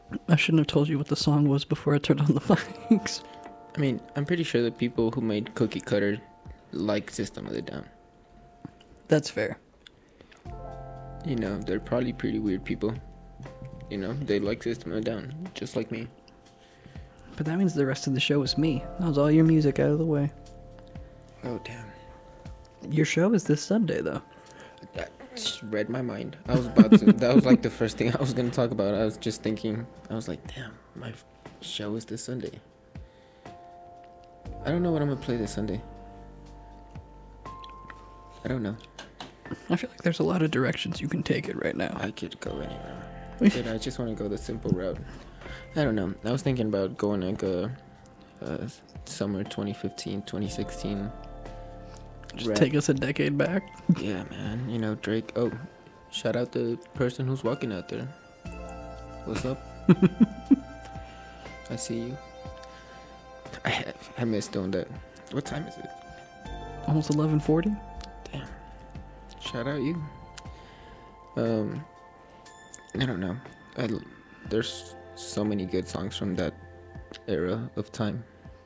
I shouldn't have told you what the song was before I turned on the mics. I mean, I'm pretty sure the people who made Cookie Cutter like System of a Down. That's fair. You know, they're probably pretty weird people. You know, they like System of a Down, just like me. But that means the rest of the show is me. That was all your music out of the way. Oh, damn. Your show is this Sunday, though. That just read my mind. I was about to. That was like the first thing I was going to talk about. I was just thinking. I was like, damn, my show is this Sunday. I don't know what I'm going to play this Sunday. I don't know. I feel like there's a lot of directions you can take it right now. I could go anywhere. But I just want to go the simple route. I don't know. I was thinking about going like summer 2015, 2016. Just take us a decade back. Yeah, man. You know, Drake. Oh, shout out the person who's walking out there. What's up? I see you. I miss doing that. What time is it? Almost 11:40. Damn. Shout out you. I don't know. There's so many good songs from that era of time.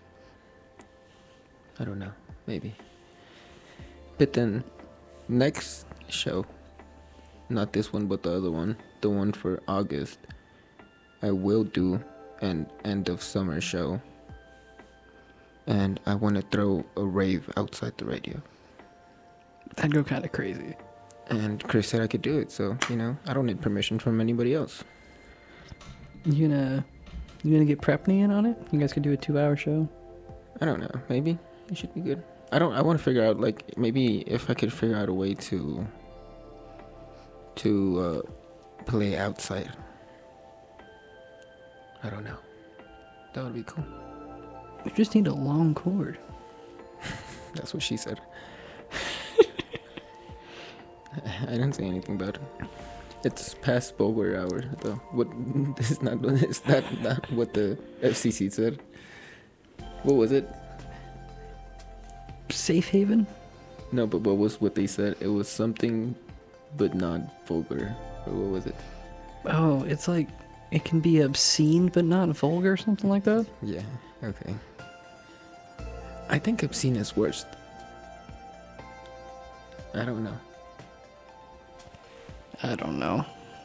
I don't know. Maybe. But then, next show, not this one, but the other one, the one for August, I will do an end of summer show. And I want to throw a rave outside the radio. That'd go kind of crazy. And Chris said I could do it, so, you know, I don't need permission from anybody else. You gonna get Prepney in on it? You guys could do a 2-hour show. I don't know. Maybe it should be good. I want to figure out, like, maybe if I could figure out a way to play outside. I don't know. That would be cool. You just need a long cord. That's what she said. I didn't say anything about it. It's past Bulwer hour, though. What? Is that not what the FCC said? What was it? Safe haven? No, but what was what they said? It was something, but not vulgar. Or what was it? Oh, it's like it can be obscene but not vulgar, something like that. Yeah. Okay. I think obscene is worst. I don't know. I don't know.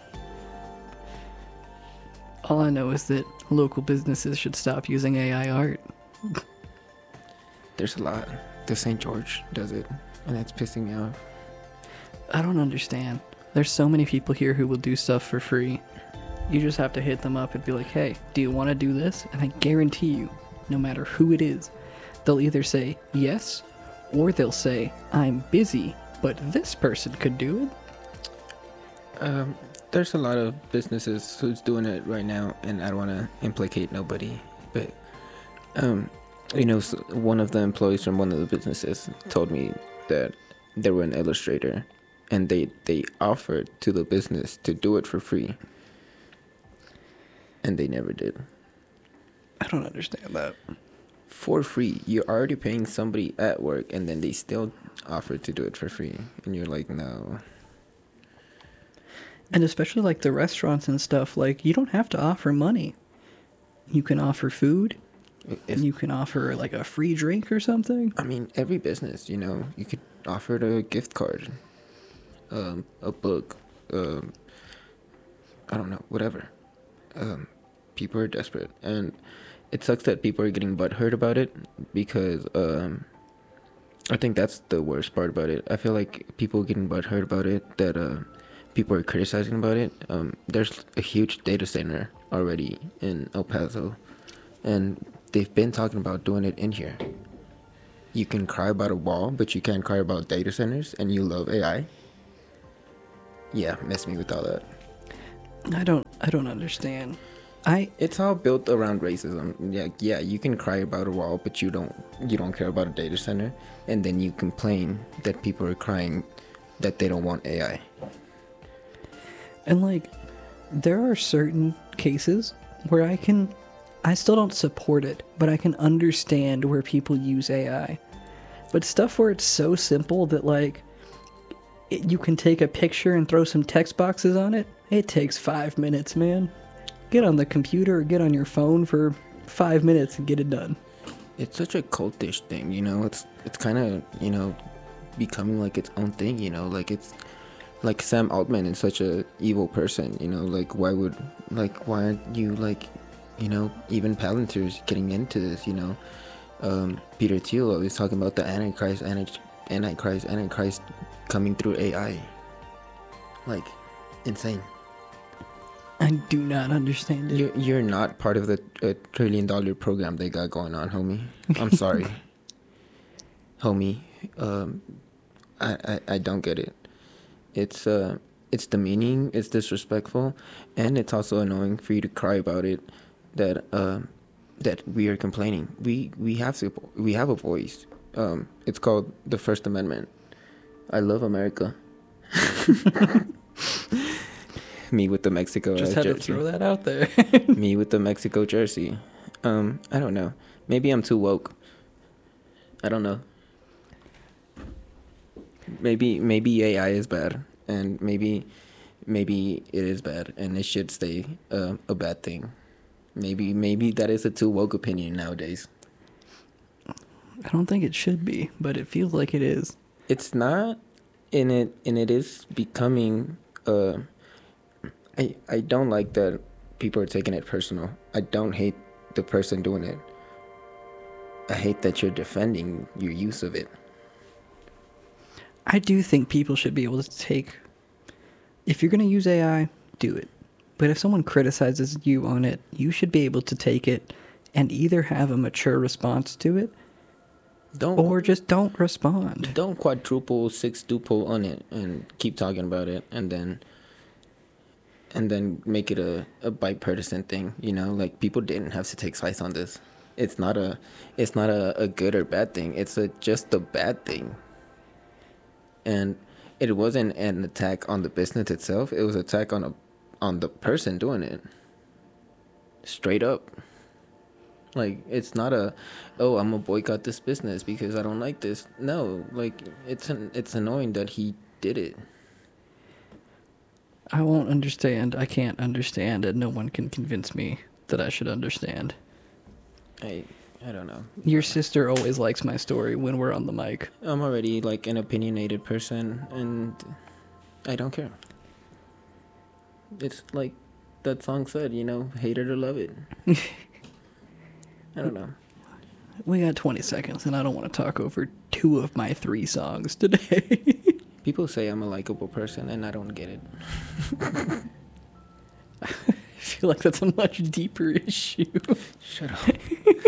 All I know is that local businesses should stop using AI art. There's a lot. The St. George does it, and it's pissing me off. I don't understand. There's so many people here who will do stuff for free. You just have to hit them up and be like, hey, do you want to do this? And I guarantee you, no matter who it is, they'll either say yes, or they'll say, I'm busy, but this person could do it. There's a lot of businesses who's doing it right now, and I don't want to implicate nobody, but you know, one of the employees from one of the businesses told me that they were an illustrator, and they offered to the business to do it for free, and they never did. I don't understand that. For free, you're already paying somebody at work, and then they still offer to do it for free, and you're like, no. And especially like the restaurants and stuff, like you don't have to offer money. You can offer food. You can offer like a free drink or something. I mean, every business, you know, you could offer a gift card, a book, I don't know, whatever. People are desperate, and it sucks that people are getting butthurt about it, because I think that's the worst part about it. I feel like people getting butthurt about it, that people are criticizing about it. There's a huge data center already in El Paso, and they've been talking about doing it in here. You can cry about a wall, but you can't cry about data centers, and you love AI? Yeah, mess me with all that. I don't understand. It's all built around racism. Yeah, you can cry about a wall, but you don't care about a data center, and then you complain that people are crying that they don't want AI. And like, there are certain cases where I still don't support it, but I can understand where people use AI. But stuff where it's so simple that like, you can take a picture and throw some text boxes on it, it takes 5 minutes, man. Get on the computer or get on your phone for 5 minutes and get it done. It's such a cultish thing, you know. It's kind of, you know, becoming like its own thing, you know. Like it's like Sam Altman is such a evil person, you know. Like why aren't you like, you know, even Palantir's getting into this, you know. Peter Thiel always talking about the Antichrist coming through AI. Like insane. I do not understand it. You're not part of the $1 trillion program they got going on, homie. I'm sorry. Homie. I don't get it. It's demeaning, it's disrespectful, and it's also annoying for you to cry about it that we are complaining. We have a voice. It's called the First Amendment. I love America. Me with the Mexico Just had jersey. to throw that out there. Me with the Mexico jersey. I don't know. Maybe I'm too woke. I don't know. Maybe AI is bad, and maybe it is bad, and it should stay a bad thing. Maybe that is a too woke opinion nowadays. I don't think it should be, but it feels like it is. It's not, and it is becoming. I don't like that people are taking it personal. I don't hate the person doing it. I hate that you're defending your use of it. I do think people should be able to take... If you're going to use AI, do it. But if someone criticizes you on it, you should be able to take it and either have a mature response to it, or just don't respond. Don't quadruple, sextuple on it and keep talking about it, and then make it a bipartisan thing, you know? Like, people didn't have to take sides on this. It's not a good or bad thing. It's just a bad thing. And it wasn't an attack on the business itself. It was an attack on the person doing it. Straight up. Like, it's not I'm gonna boycott this business because I don't like this. No, like, it's annoying that he did it. I won't understand. I can't understand, and no one can convince me that I should understand. I don't know. Your sister always likes my story when we're on the mic. I'm already, like, an opinionated person, and I don't care. It's like that song said, you know, hate it or love it. I don't know. We got 20 seconds, and I don't want to talk over 2 of my 3 songs today. People say I'm a likable person, and I don't get it. I feel like that's a much deeper issue. Shut up.